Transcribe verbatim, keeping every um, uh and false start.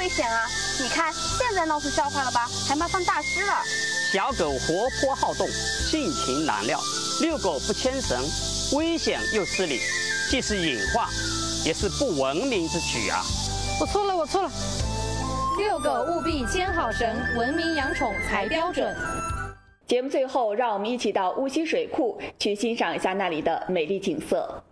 危险啊！你看现在闹出笑话了吧，还冒犯大师了。 小狗活泼好动，性情难料，遛狗不牵绳，危险又失礼，既是隐患，也是不文明之举啊！ 我错了，我错了。 遛狗务必牵好绳，文明养宠才标准。 节目最后，让我们一起到乌溪水库去欣赏一下那里的美丽景色。